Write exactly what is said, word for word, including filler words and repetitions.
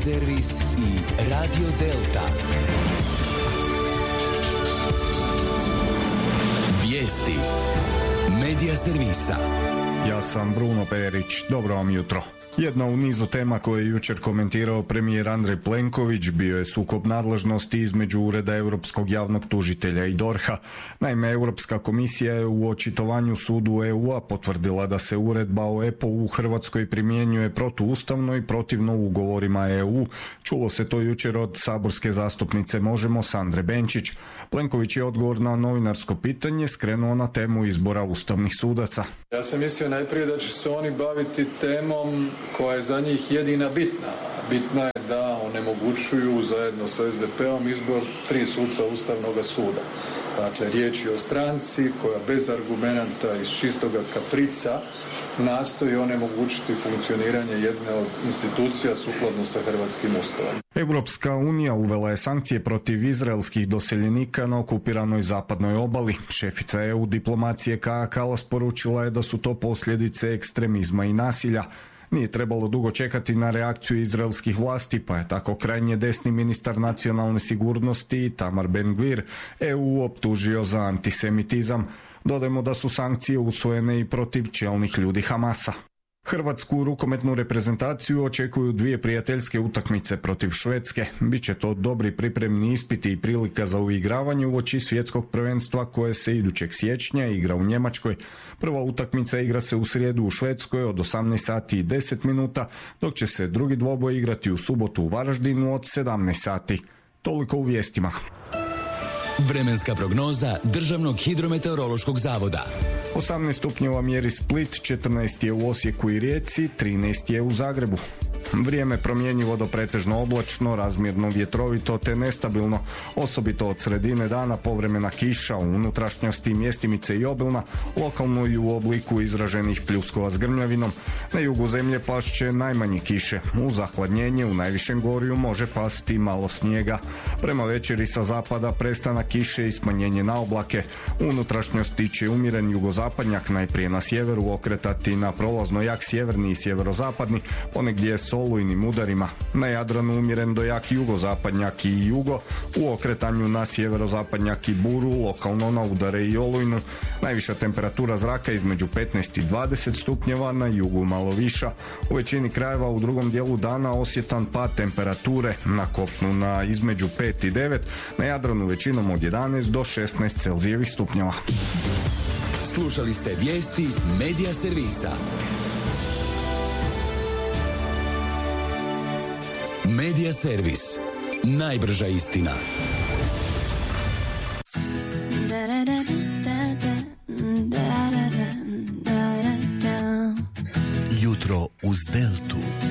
Servis i Radio Delta. Vijesti Medija Servisa. Ja sam Bruno Perić, dobro vam jutro. Jedna u nizu tema koje je jučer komentirao premijer Andrej Plenković bio je sukob nadležnosti između Ureda Europskog javnog tužitelja i dorha. Naime, Europska komisija je u očitovanju sudu E U-a potvrdila da se uredba o E P O-u u Hrvatskoj primjenjuje protuustavno i protivno ugovorima E U. Čulo se to jučer od saborske zastupnice Možemo Sandre Benčić. Plenković je odgovor na novinarsko pitanje skrenuo na temu izbora ustavnih sudaca. Ja sam mislio najprije da će se oni baviti temom koja je za njih jedina bitna. Bitna je da onemogućuju zajedno sa S D P-om izbor tri suca Ustavnog suda. Dakle, riječ je o stranci koja bez argumenata iz čistoga kaprica nastoji onemogućiti funkcioniranje jedne od institucija sukladno sa hrvatskim ustavom. Europska unija uvela je sankcije protiv izraelskih doseljenika na okupiranoj zapadnoj obali. Šefica E U diplomacije Kaja Kallas poručila je da su to posljedice ekstremizma i nasilja. Nije trebalo dugo čekati na reakciju izraelskih vlasti, pa je tako krajnje desni ministar nacionalne sigurnosti Itamar Ben-Gvir E U optužio za antisemitizam. Dodajmo da su sankcije usvojene i protiv čelnih ljudi Hamasa. Hrvatsku rukometnu reprezentaciju očekuju dvije prijateljske utakmice protiv Švedske. Biće to dobri pripremni ispiti i prilika za uigravanje uoči svjetskog prvenstva koje se idućeg siječnja igra u Njemačkoj. Prva utakmica igra se u srijedu u Švedskoj od osamnaest sati i deset minuta, dok će se drugi dvoboj igrati u subotu u Varaždinu od sedamnaest sati. Toliko u vijestima. Vremenska prognoza Državnog hidrometeorološkog zavoda. osamnaest stupnjeva mjeri Split, četrnaest je u Osijeku i Rijeci, trinaest je u Zagrebu. Vrijeme promjenjivo do pretežno oblačno, razmjerno vjetrovito te nestabilno, osobito od sredine dana povremena kiša, u unutrašnjosti mjestimice i obilna, lokalno i u obliku izraženih pljuskova s grmljavinom. Na jugu zemlje pašće najmanje kiše, u zahladnjenje u najvišem gorju može pasti malo snijega. Prema večeri sa zapada prestanak kiše i smanjenje na oblake, u unutrašnjosti će umjeren jugozapadnjak najprije na sjeveru okretati na prolazno jak sjeverni i sjeverozapadni, ponegdje s olujnim udarima. Na Jadranu umjeren do jak jugozapadnjak i jugo, u okretanju na sjeverozapadnjak i buru, lokalno na udare i olujnu. Najviša temperatura zraka između petnaest i dvadeset stupnjeva, na jugu malo viša. U većini krajeva u drugom dijelu dana osjetan pad temperature, na kopnu na između pet i devet, na Jadranu većinom od jedanaest do šesnaest Celzijevih stupnjeva. Slušali ste vijesti Medija Servisa. Medija Servis. Najbrža istina. Jutro uz Delta.